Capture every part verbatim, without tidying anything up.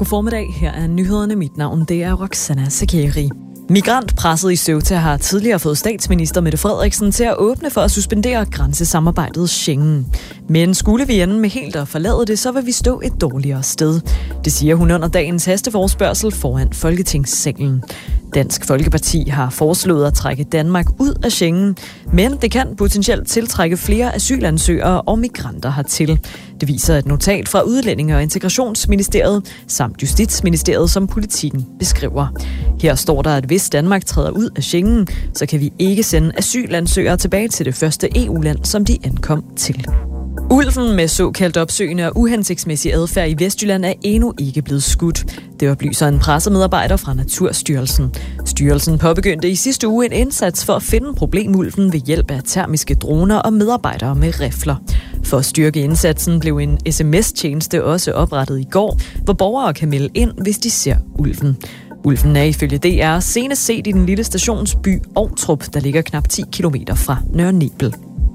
god formiddag. Her er nyhederne. Mit navn det er Roxana Sakeri. Migrantpresset i Ceuta har tidligere fået statsminister Mette Frederiksen til at åbne for at suspendere grænsesamarbejdet Schengen. Men skulle vi ende med helt at forlade det, så vil vi stå et dårligere sted. Det siger hun under dagens hasteforespørgsel foran Folketingssalen. Dansk Folkeparti har foreslået at trække Danmark ud af Schengen, men det kan potentielt tiltrække flere asylansøgere og migranter hertil. Det viser et notat fra Udlændinge- og Integrationsministeriet samt Justitsministeriet, som Politikken beskriver. Her står der, at hvis Danmark træder ud af Schengen, så kan vi ikke sende asylansøgere tilbage til det første E U-land, som de ankom til. Ulven med såkaldt opsøgende og uhensigtsmæssig adfærd i Vestjylland er endnu ikke blevet skudt. Det oplyser en pressemedarbejder fra Naturstyrelsen. Styrelsen påbegyndte i sidste uge en indsats for at finde problemulven ved hjælp af termiske droner og medarbejdere med rifler. For at styrke indsatsen blev en sms-tjeneste også oprettet i går, hvor borgere kan melde ind, hvis de ser ulven. Ulven er ifølge D R senest set i den lille stationsby Ovtrup, der ligger knap ti kilometer fra Nørre Nebel.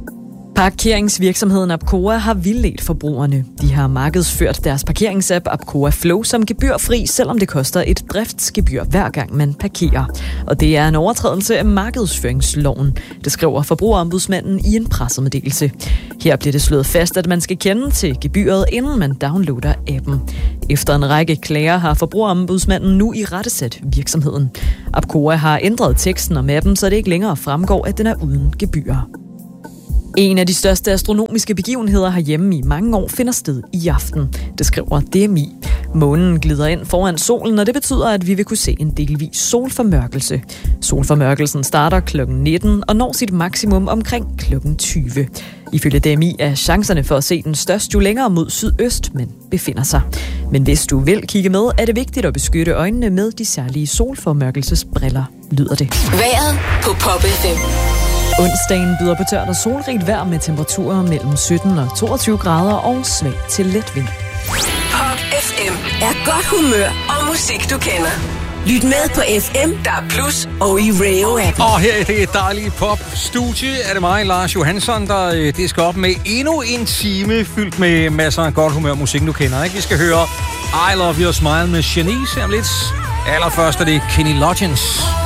Parkeringsvirksomheden Apcoa har vildledt forbrugerne. De har markedsført deres parkeringsapp Apcoa Flow som gebyrfri, selvom det koster et driftsgebyr hver gang man parkerer. Og det er en overtrædelse af markedsføringsloven, det skriver Forbrugerombudsmanden i en pressemeddelelse. Her bliver det slået fast, at man skal kende til gebyret, inden man downloader appen. Efter en række klager har Forbrugerombudsmanden nu irettesat virksomheden. Apcoa har ændret teksten om appen, så det ikke længere fremgår, at den er uden gebyrer. En af de største astronomiske begivenheder herhjemme i mange år finder sted i aften. Det skriver D M I. Månen glider ind foran solen, og det betyder, at vi vil kunne se en delvis solformørkelse. Solformørkelsen starter klokken nitten og når sit maksimum omkring klokken tyve. Ifølge D M I er chancerne for at se den størst jo længere mod sydøst, men befinder sig. Men hvis du vil kigge med, er det vigtigt at beskytte øjnene med de særlige solformørkelsesbriller, lyder det. Vejret på Pop F M. Onsdagen byder på tørt og solrigt vejr med temperaturer mellem sytten og toogtyve grader og svag til let vind. Pop F M er godt humør og musik, du kender. Lyt med på F M, der er plus og i Rayo-appen. Og her i det dejlige pop-studie er det mig, Lars Johansson, der det skal op med endnu en time fyldt med masser af godt humør musik, du kender. Ikke? Vi skal høre I Love Your Smile med Shanice om lidt. Allerførst er det Kenny Loggins.